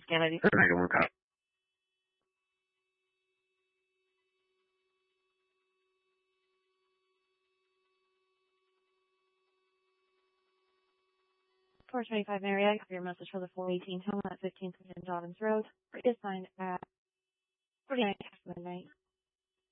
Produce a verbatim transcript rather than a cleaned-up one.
Kennedy. Tonight, one cop. four twenty-five Marriott, your message for the four eighteen home at fifteenth and Dobbins Road. It is signed at forty-nine past midnight.